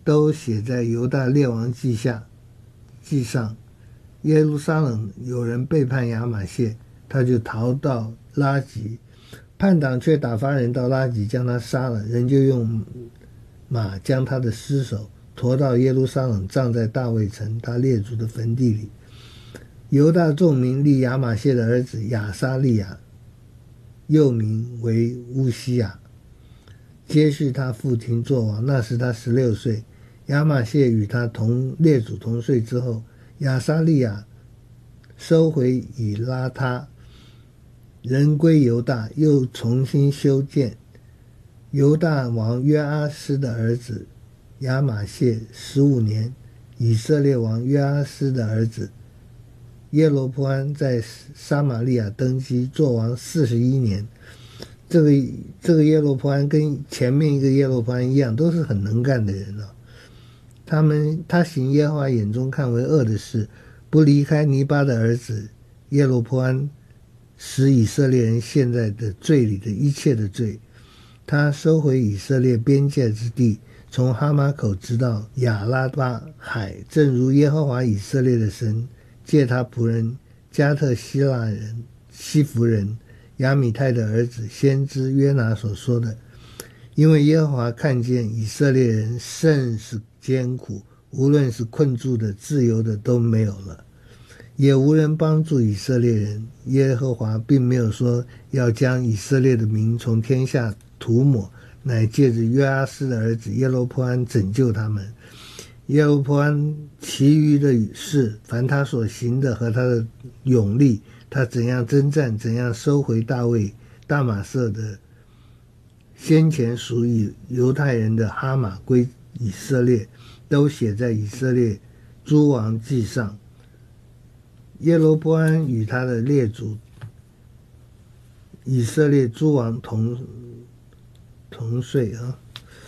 都写在犹大列王记上。耶路撒冷有人背叛亚玛谢，他就逃到拉吉，叛党却打发人到拉吉将他杀了，人就用马将他的尸首驮到耶路撒冷，葬在大卫城他列祖的坟地里。犹大众民立亚玛谢的儿子亚撒利亚，又名为乌西雅，接续他父亲作王，那时他16岁。亚玛谢与他列祖同岁之后，亚撒利亚收回以拉他，人归犹大，又重新修建。犹大王约阿斯的儿子亚玛谢15年，以色列王约阿斯的儿子耶罗波安在撒玛利亚登基，作王41年。这个耶罗波安跟前面一个耶罗波安一样，都是很能干的人了。他行耶和华眼中看为恶的事，不离开尼巴的儿子耶罗波安使以色列人陷在的罪里的一切的罪。他收回以色列边界之地，从哈马口直到亚拉巴海，正如耶和华以色列的神借他仆人加特希拉人西弗人亚米泰的儿子先知约拿所说的。因为耶和华看见以色列人甚是艰苦，无论是困住的自由的都没有了，也无人帮助以色列人。耶和华并没有说要将以色列的名从天下涂抹，乃借着约阿斯的儿子耶罗波安拯救他们。耶罗波安其余的事，凡他所行的和他的勇力，他怎样征战，怎样收回大卫大马色的先前属于犹太人的哈马归以色列，都写在以色列诸王记上。耶罗波安与他的列祖以色列诸王同岁啊。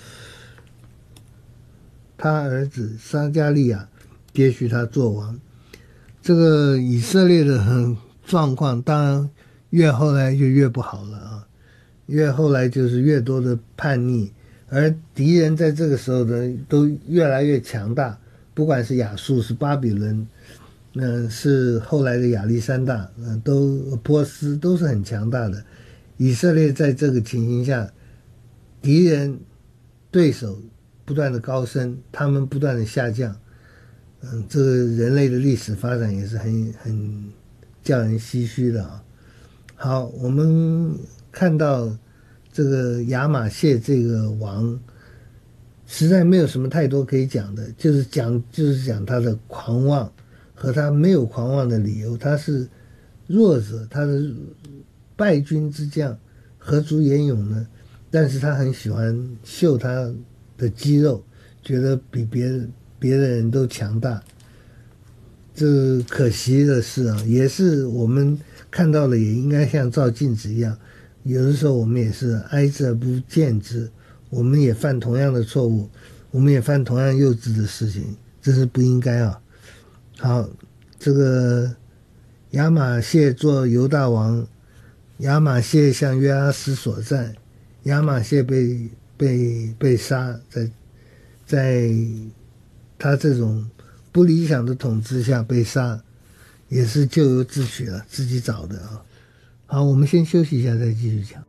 他儿子撒迦利亚接续他做王。这个以色列的状况当然越后来就越不好了啊，越后来就是越多的叛逆，而敌人在这个时候呢都越来越强大，不管是亚述是巴比伦，是后来的亚历山大，波斯都是很强大的。以色列在这个情形下，敌人对手不断的高升，他们不断的下降。这个人类的历史发展也是很叫人唏嘘的啊。好，我们看到这个亚玛谢这个王，实在没有什么太多可以讲的，就是讲他的狂妄和他没有狂妄的理由。他是弱者，他的败军之将，何足言勇呢？但是他很喜欢秀他的肌肉，觉得比别的人都强大。这可惜的是啊，也是我们看到了，也应该像照镜子一样，有的时候我们也是哀之而不见之，我们也犯同样的错误，我们也犯同样幼稚的事情，这是不应该啊。好，这个亚玛谢做犹大王，亚玛谢向约阿斯所战，亚玛谢被杀，在他这种不理想的统治下被杀，也是咎由自取了，自己找的啊。好，我们先休息一下再继续讲。